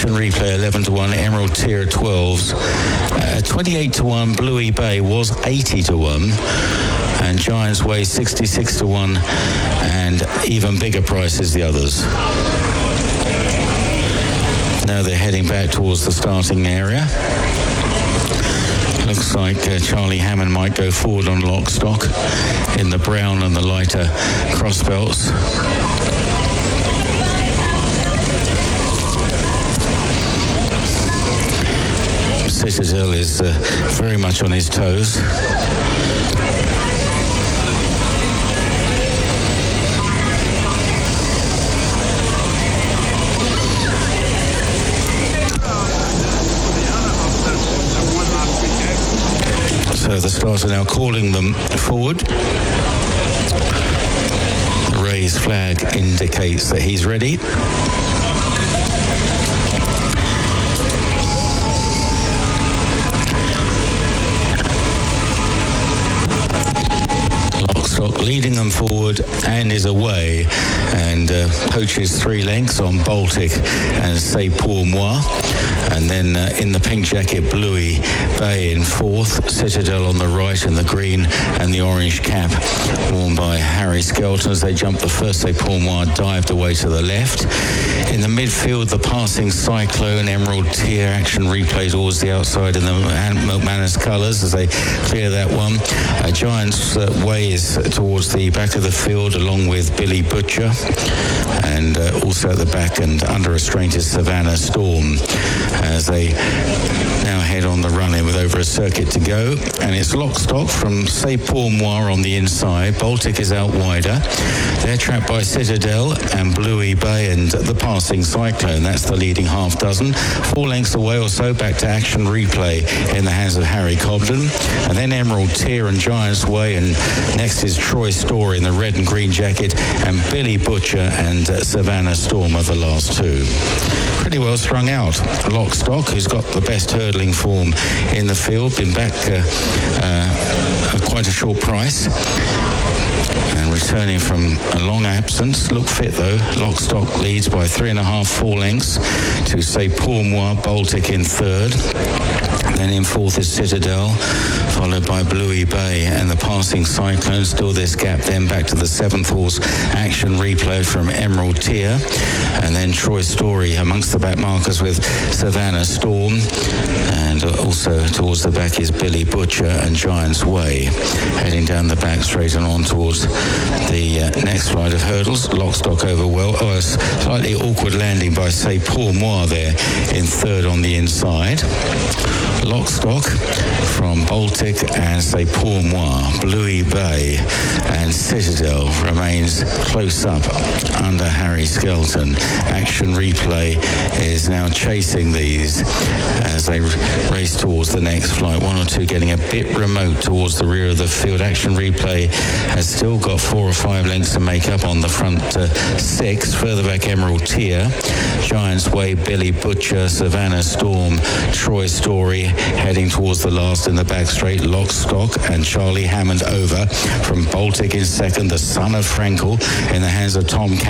Action Replay 11-1, Emerald Tier 12s. 28-1, Bluey Bay was 80-1, and Giants Way 66-1, and even bigger prices the others. Now they're heading back towards the starting area. Looks like Charlie Hammond might go forward on Lock Stock in the brown and the lighter crossbelts. Citadel is very much on his toes. So the starter now calling them forward. The raised flag indicates that he's ready. Lockstock leading them forward and is away, and poaches 3 lengths on Baltic and C'est Pour Moi. And then in the pink jacket, Bluey Bay in 4th, Citadel on the right in the green, and the orange cap worn by Harry Skelton. As they jumped the first, C'est Pour Moi dived away to the left. In the midfield, the Passing Cyclone, Emerald Tier, Action Replay towards the outside in the McManus colours as they clear that one. Giants Way is towards the back of the field along with Billy Butcher, and also at the back and under restraint is Savannah Storm, as they now head on the run-in with over a circuit to go. And it's Lockstock from C'est Pour Moi on the inside. Baltic is out wider. They're trapped by Citadel and Bluey Bay and the Passing Cyclone. That's the leading half dozen. 4 lengths away or so, back to Action Replay in the hands of Harry Cobden. And then Emerald Tier and Giants Way, and next is Troy Story in the red and green jacket, and Billy Butcher and Savannah Storm are the last 2. Pretty well strung out. Lockstock, who's got the best hurdling form in the field, been back at quite a short price, and returning from a long absence. Look fit though. Lockstock leads by 3.5, 4 lengths to C'est Pour Moi, Baltic in 3rd. Then in 4th is Citadel, followed by Bluey Bay and the Passing Cyclone. Still this gap, then back to the 7th horse, Action Replay from Emerald Tier. And then Troy Story amongst the back markers with Savannah Storm. And also towards the back is Billy Butcher and Giants Way. Heading down the back straight and on towards the next flight of hurdles. Lockstock over well. A slightly awkward landing by C'est Pour Moi there in 3rd on the inside. Lockstock from Baltic and C'est Pour Moi, Bluey Bay and Citadel remains close up under Harry Skelton. Action Replay is now chasing these as they race towards the next flight. 1 or 2 getting a bit remote towards the rear of the field. Action Replay has still got 4 or 5 lengths to make up on the front 6. Further back, Emerald Tier, Giants Way, Billy Butcher, Savannah Storm, Troy Story heading towards the last in the back straight. Lockstock and Charlie Hammond over from Baltic in 2nd. The son of Frankel in the hands of Tom